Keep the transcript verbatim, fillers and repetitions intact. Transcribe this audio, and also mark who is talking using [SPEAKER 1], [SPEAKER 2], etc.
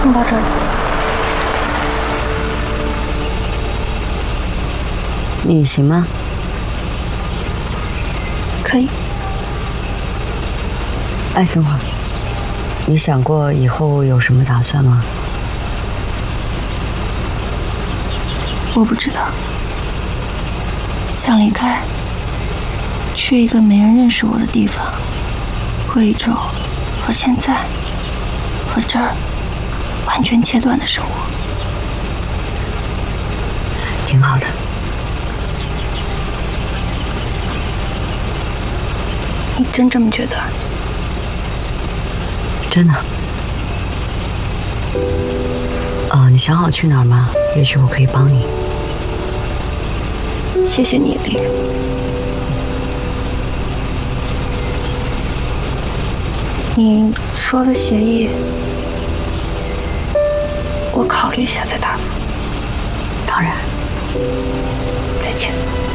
[SPEAKER 1] 送到这里。
[SPEAKER 2] 你行吗？
[SPEAKER 1] 可以。
[SPEAKER 2] 哎，等会儿，你想过以后有什么打算吗？
[SPEAKER 1] 我不知道，想离开，去一个没人认识我的地方，过一种和现在、和这儿完全切断的生活。
[SPEAKER 2] 挺好的。
[SPEAKER 1] 你真这么觉得？
[SPEAKER 2] 真的。哦，你想好去哪儿吗？也许我可以帮你。
[SPEAKER 1] 谢谢你，丽人。你说的协议，我考虑一下再答复。
[SPEAKER 2] 当然。
[SPEAKER 1] 再见。